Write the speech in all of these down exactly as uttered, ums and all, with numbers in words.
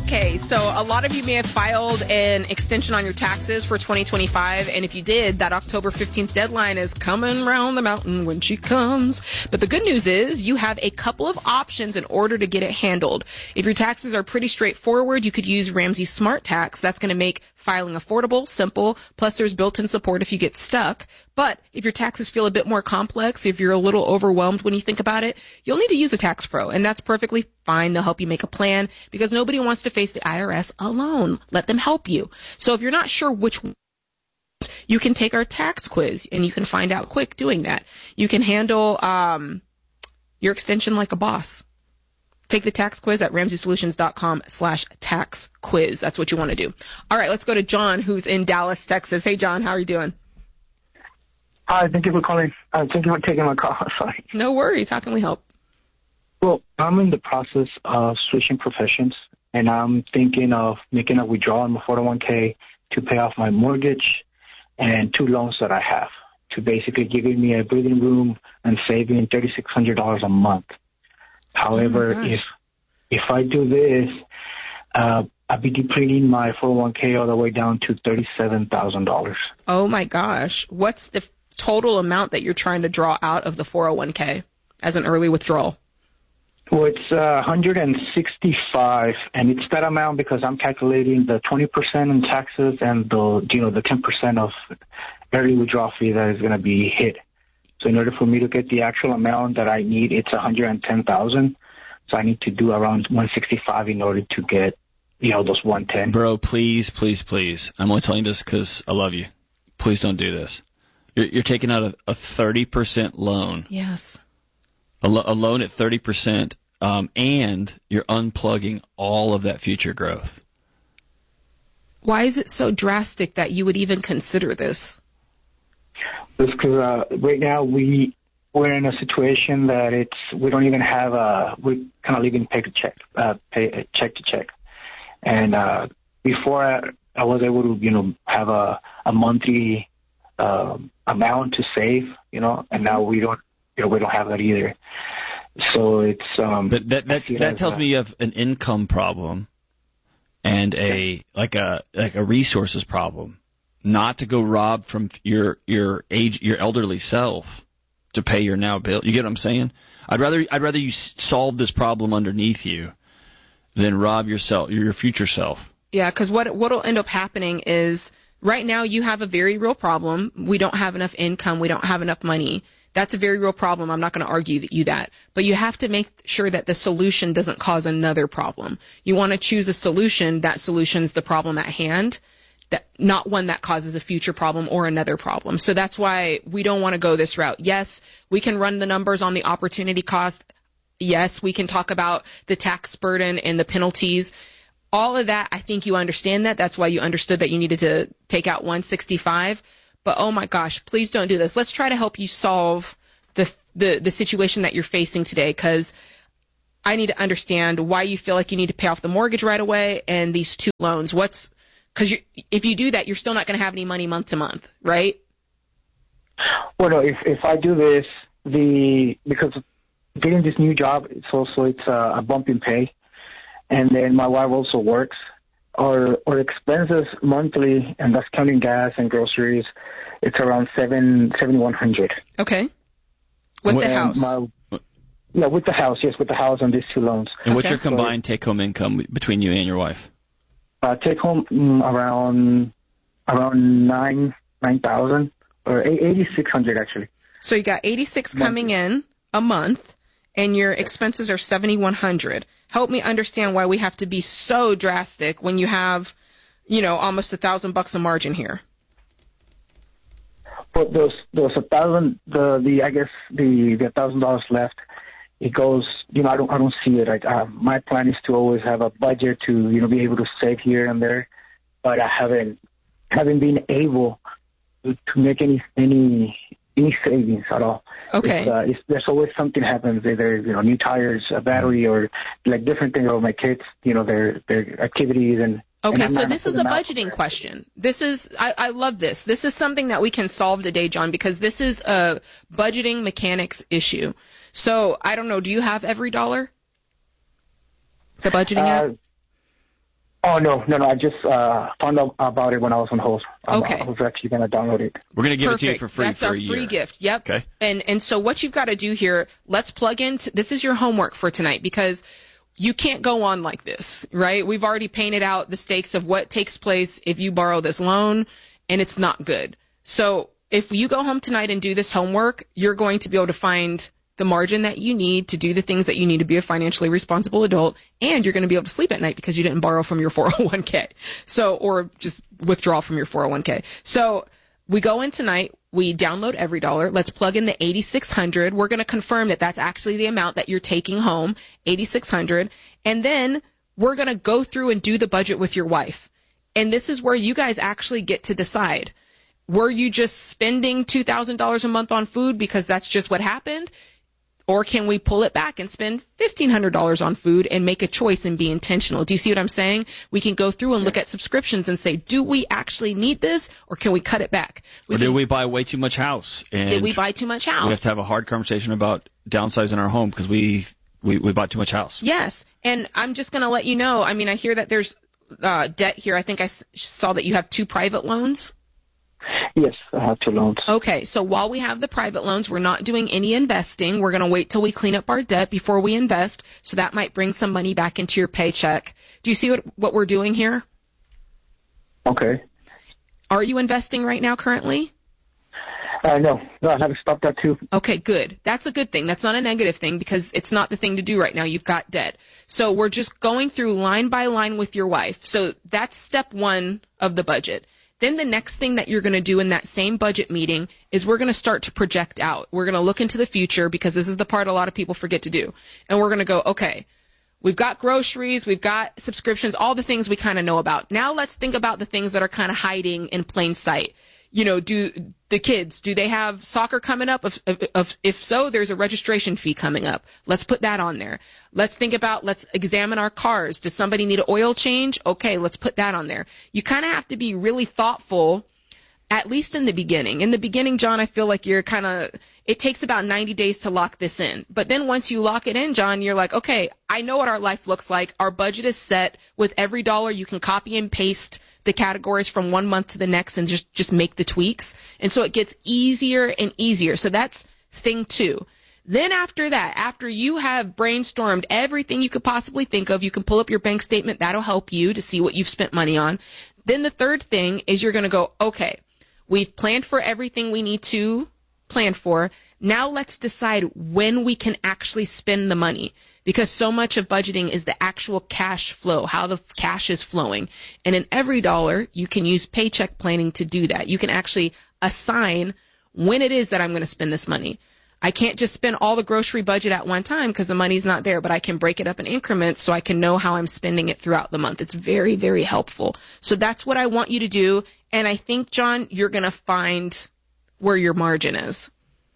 Okay, so a lot of you may have filed an extension on your taxes for twenty twenty-five, and if you did, that October fifteenth deadline is coming round the mountain when she comes. But the good news is you have a couple of options in order to get it handled. If your taxes are pretty straightforward, you could use Ramsey Smart Tax. That's going to make filing affordable, simple, plus there's built-in support if you get stuck. But if your taxes feel a bit more complex, if you're a little overwhelmed when you think about it, you'll need to use a tax pro, and that's perfectly fine. They'll help you make a plan because nobody wants to face the I R S alone. Let them help you. So if you're not sure which one, you can take our tax quiz, and you can find out quick doing that. You can handle um, your extension like a boss. Take the tax quiz at ramsey solutions dot com slash tax quiz. That's what you want to do. All right, let's go to John, who's in Dallas, Texas. Hey, John, how are you doing? Hi, thank you for calling. Uh, thank you for taking my call. Sorry. No worries. How can we help? Well, I'm in the process of switching professions, and I'm thinking of making a withdrawal in my four oh one k to pay off my mortgage and two loans that I have, to basically giving me a breathing room and saving three thousand six hundred dollars a month. However, oh if if I do this, uh, I'll be depleting my four oh one k all the way down to thirty-seven thousand dollars. Oh, my gosh. What's the total amount that you're trying to draw out of the four oh one k as an early withdrawal? Well, it's uh, one hundred sixty-five, and it's that amount because I'm calculating the twenty percent in taxes and the, you know, the ten percent of early withdrawal fee that is going to be hit. So in order for me to get the actual amount that I need, it's one hundred ten thousand. So I need to do around one hundred sixty-five in order to get, you know, those one hundred ten. Bro, please, please, please. I'm only telling you this because I love you. Please don't do this. You're, you're taking out a, a thirty percent loan. Yes. A, lo- a loan at thirty percent, um, and you're unplugging all of that future growth. Why is it so drastic that you would even consider this? It's because uh, right now we we're in a situation that it's we don't even have a we're kind of living pay to check, uh, pay check to check, and uh, before I, I was able to you know have a a monthly uh, amount to save, you know, and now we don't you know we don't have that either. So it's um. But that that that tells a, me you have an income problem and a like a like a resources problem. Not to go rob from your your age your elderly self to pay your now bill. You get what I'm saying? I'd rather I'd rather you solve this problem underneath you than rob yourself your future self. Yeah, because what what'll end up happening is right now you have a very real problem. We don't have enough income. We don't have enough money. That's a very real problem. I'm not going to argue that you that. But you have to make sure that the solution doesn't cause another problem. You want to choose a solution. That solution's the problem at hand. That not one that causes a future problem or another problem. So that's why we don't want to go this route. Yes, we can run the numbers on the opportunity cost. Yes, we can talk about the tax burden and the penalties. All of that, I think you understand that. That's why you understood that you needed to take out one hundred sixty-five. But oh my gosh, please don't do this. Let's try to help you solve the the, the situation that you're facing today, because I need to understand why you feel like you need to pay off the mortgage right away and these two loans. What's Because if you do that, you're still not going to have any money month to month, right? Well, no, if if I do this, the because getting this new job, it's also it's a, a bump in pay, and then my wife also works. Our our expenses monthly, and that's counting gas and groceries, it's around seven seventy one hundred. Okay. With and the house. My, yeah, with the house, yes, with the house and these two loans. And what's okay. your combined so, take-home income between you and your wife? Uh, take home mm, around around nine nine thousand or eighty six hundred actually. So you got eighty six coming in a month, and your expenses are seventy one hundred. Help me understand why we have to be so drastic when you have, you know, almost a thousand bucks a margin here. But those those a thousand the the I guess the the thousand dollars left. It goes, you know, I don't, I don't see it. I, uh, my plan is to always have a budget to, you know, be able to save here and there, but I haven't, haven't been able to, to make any, any, any savings at all. Okay. It's, uh, it's, there's always something happens. Either, you know, new tires, a battery, or like different things about my kids, you know, their, their activities and. Okay, and so this is a budgeting question. This is, I, I love this. This is something that we can solve today, John, because this is a budgeting mechanics issue. So, I don't know, do you have Every Dollar? The budgeting uh, app? Oh, no, no, no. I just uh, found out about it when I was on hold. Um, Okay. I was actually going to download it. We're going to give Perfect. it to you for free That's for our a year. free gift. Yep. Okay. And and so what you've got to do here, let's plug in. T- this is your homework for tonight, because you can't go on like this, right? We've already painted out the stakes of what takes place if you borrow this loan, and it's not good. So if you go home tonight and do this homework, you're going to be able to find the margin that you need to do the things that you need to be a financially responsible adult, and you're going to be able to sleep at night because you didn't borrow from your four oh one k. So, or just withdraw from your four oh one k. So we go in tonight, we download EveryDollar. Let's plug in the eighty-six hundred. We're going to confirm that that's actually the amount that you're taking home, eighty-six hundred. And then we're going to go through and do the budget with your wife. And this is where you guys actually get to decide. Were you just spending two thousand dollars a month on food because that's just what happened? Or can we pull it back and spend fifteen hundred dollars on food and make a choice and be intentional? Do you see what I'm saying? We can go through and look at subscriptions and say, do we actually need this, or can we cut it back? We or did can, we buy way too much house? And did we buy too much house? We have to have a hard conversation about downsizing our home because we, we, we bought too much house. Yes. And I'm just going to let you know, I mean, I hear that there's uh, debt here. I think I s- saw that you have two private loans. Yes, I have two loans. Okay, so while we have the private loans, we're not doing any investing. We're going to wait till we clean up our debt before we invest, so that might bring some money back into your paycheck. Do you see what, what we're doing here? Okay. Are you investing right now currently? Uh, no, no, I have to stop that too. Okay, good. That's a good thing. That's not a negative thing because it's not the thing to do right now. You've got debt. So we're just going through line by line with your wife. So that's step one of the budget. Then the next thing that you're going to do in that same budget meeting is we're going to start to project out. We're going to look into the future because this is the part a lot of people forget to do. And we're going to go, okay, we've got groceries, we've got subscriptions, all the things we kind of know about. Now let's think about the things that are kind of hiding in plain sight. You know, do the kids, do they have soccer coming up? If, if, if so, there's a registration fee coming up. Let's put that on there. Let's think about, let's examine our cars. Does somebody need an oil change? Okay, let's put that on there. You kind of have to be really thoughtful, at least in the beginning. In the beginning, John, I feel like you're kind of, it takes about ninety days to lock this in. But then once you lock it in, John, you're like, okay, I know what our life looks like. Our budget is set. With EveryDollar, you can copy and paste the categories from one month to the next and just, just make the tweaks. And so it gets easier and easier. So that's thing two. Then after that, after you have brainstormed everything you could possibly think of, you can pull up your bank statement. That'll help you to see what you've spent money on. Then the third thing is you're going to go, okay, we've planned for everything we need to plan for. Now let's decide when we can actually spend the money, because so much of budgeting is the actual cash flow, how the cash is flowing. And in EveryDollar, you can use paycheck planning to do that. You can actually assign when it is that I'm going to spend this money. I can't just spend all the grocery budget at one time because the money's not there, but I can break it up in increments so I can know how I'm spending it throughout the month. It's very, very helpful. So that's what I want you to do. And I think, John, you're going to find where your margin is.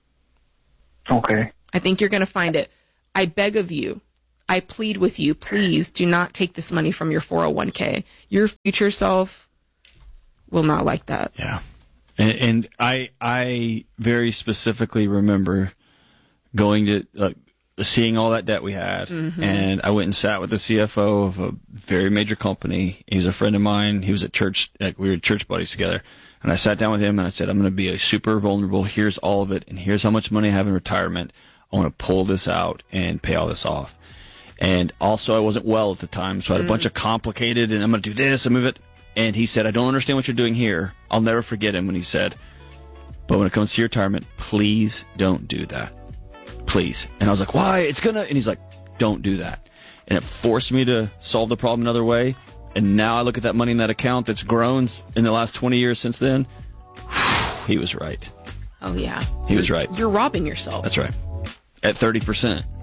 Okay. I think you're going to find it. I beg of you, I plead with you, please do not take this money from your four oh one k. Your future self will not like that. Yeah. And, and I I very specifically remember going to uh, seeing all that debt we had, mm-hmm. and I went and sat with the C F O of a very major company. He was a friend of mine. He was at church. Like, we were church buddies together. And I sat down with him and I said, I'm going to be a super vulnerable. Here's all of it, and here's how much money I have in retirement. I want to pull this out and pay all this off. And also, I wasn't well at the time, so I had a mm. bunch of complicated, and I'm going to do this and move it. And he said, I don't understand what you're doing here. I'll never forget him when he said, but when it comes to your retirement, please don't do that. Please. And I was like, why? It's going to... And he's like, don't do that. And it forced me to solve the problem another way. And now I look at that money in that account that's grown in the last twenty years since then. He was right. Oh, yeah. He was right. You're robbing yourself. That's right. At thirty percent.